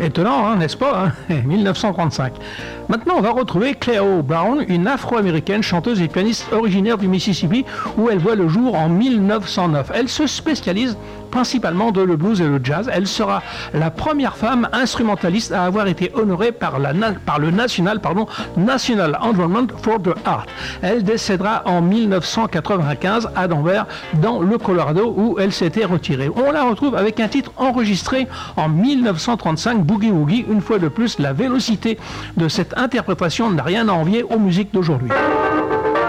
Étonnant, hein, n'est-ce pas, hein? 1935. Maintenant, on va retrouver Cleo Brown, une afro-américaine chanteuse et pianiste originaire du Mississippi, où elle voit le jour en 1909. Elle se spécialise principalement dans le blues et le jazz. Elle sera la première femme instrumentaliste à avoir été honorée par le National Endowment for the Art. Elle décédera en 1995 à Denver, dans le Colorado, où elle s'était retirée. On la retrouve avec un titre enregistré en 1935, Boogie Woogie. Une fois de plus, la vélocité de cette interprétation n'a rien à envier aux musiques d'aujourd'hui.